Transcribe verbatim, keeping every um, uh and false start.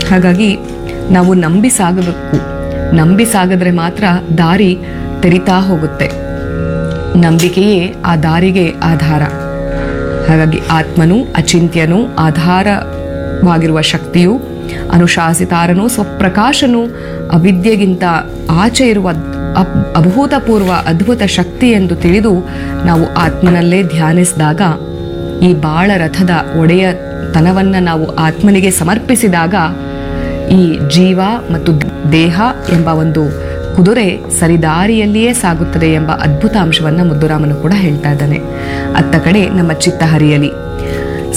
ಹಾಗಾಗಿ ನಾವು ನಂಬಿ ಸಾಗಬೇಕು. ನಂಬಿ ಸಾಗಿದ್ರೆ ಮಾತ್ರ ದಾರಿ ತೆರಿತಾ ಹೋಗುತ್ತೆ. ನಂಬಿಕೆಯೇ ಆ ದಾರಿಗೆ ಆಧಾರ. ಹಾಗಾಗಿ ಆತ್ಮನು ಅಚಿಂತ್ಯನು, ಆಧಾರವಾಗಿರುವ ಶಕ್ತಿಯು, ಅನುಶಾಸಿತಾರನು, ಸ್ವಪ್ರಕಾಶನು, ಅವಿದ್ಯೆಗಿಂತ ಆಚೆ ಇರುವ ಅಪ್ ಅಭೂತಪೂರ್ವ ಅದ್ಭುತ ಶಕ್ತಿ ಎಂದು ತಿಳಿದು ನಾವು ಆತ್ಮನಲ್ಲೇ ಧ್ಯಾನಿಸಿದಾಗ, ಈ ಬಾಳ ರಥದ ಒಡೆಯತನವನ್ನು ನಾವು ಆತ್ಮನಿಗೆ ಸಮರ್ಪಿಸಿದಾಗ ಈ ಜೀವ ಮತ್ತು ದೇಹ ಎಂಬ ಒಂದು ಕುದುರೆ ಸರಿದಾರಿಯಲ್ಲಿಯೇ ಸಾಗುತ್ತದೆ ಎಂಬ ಅದ್ಭುತ ಅಂಶವನ್ನು ಮುದ್ದುರಾಮನು ಕೂಡ ಹೇಳ್ತಾ ಇದ್ದಾನೆ. ಅತ್ತ ಕಡೆ ನಮ್ಮ ಚಿತ್ತ ಹರಿಯಲಿ.